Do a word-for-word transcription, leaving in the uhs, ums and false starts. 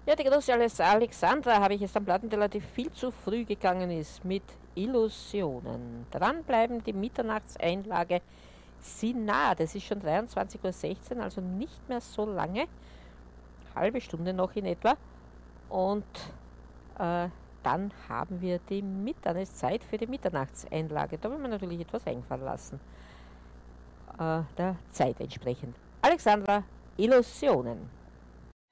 Ja, die große Alex- Alexandra habe ich jetzt am Plattenteller, die viel zu früh gegangen ist mit Illusionen. Dranbleiben, die Mitternachtseinlage Sina, das ist schon dreiundzwanzig Uhr sechzehn, also nicht mehr so lange, halbe Stunde noch in etwa. Und äh, dann haben wir die Mittagszeit für die Mitternachtseinlage. Da will man natürlich etwas einfallen lassen, äh, der Zeit entsprechend. Alexandra, Illusionen.